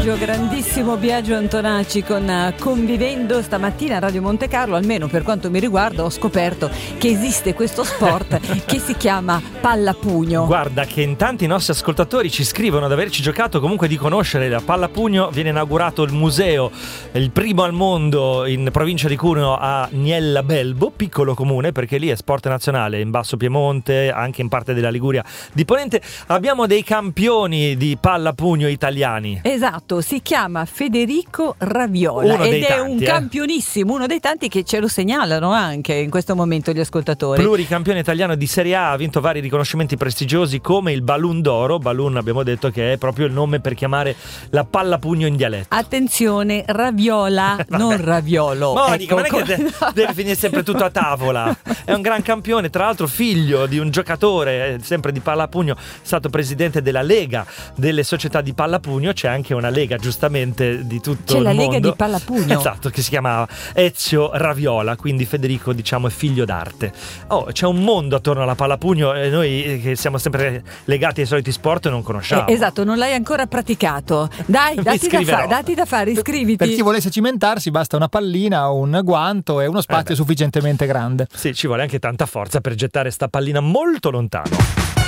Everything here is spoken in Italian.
grandissimo Biagio Antonacci con Convivendo. Stamattina a Radio Monte Carlo, almeno per quanto mi riguarda, ho scoperto che esiste questo sport che si chiama pallapugno. Guarda che in tanti nostri ascoltatori ci scrivono di averci giocato, comunque di conoscere la pallapugno. Viene inaugurato il museo, il primo al mondo in provincia di Cuneo a Niella Belbo, piccolo comune perché lì è sport nazionale, in Basso Piemonte, anche in parte della Liguria di Ponente. Abbiamo dei campioni di pallapugno italiani. Esatto, si chiama Federico Raviola ed è un campionissimo, uno dei tanti che ce lo segnalano anche in questo momento gli ascoltatori. Pluricampione italiano di Serie A, ha vinto vari riconoscimenti prestigiosi come il Balloon d'Oro. Balloon abbiamo detto che è proprio il nome per chiamare la pallapugno in dialetto. Attenzione, Raviola, non Raviolo. Monica, non è che deve finire sempre tutto a tavola. È un gran campione, tra l'altro figlio di un giocatore sempre di pallapugno, è stato presidente della Lega delle società di pallapugno. C'è anche una lega giustamente di tutto il mondo. C'è la Lega di pallapugno. Esatto, che si chiama Ezio Raviola, quindi Federico diciamo è figlio d'arte. C'è un mondo attorno alla pallapugno e noi che siamo sempre legati ai soliti sport non conosciamo. Esatto, non l'hai ancora praticato. Dai, dati da fare, iscriviti. Per chi volesse cimentarsi basta una pallina, un guanto e uno spazio sufficientemente grande. Sì, ci vuole anche tanta forza per gettare sta pallina molto lontano.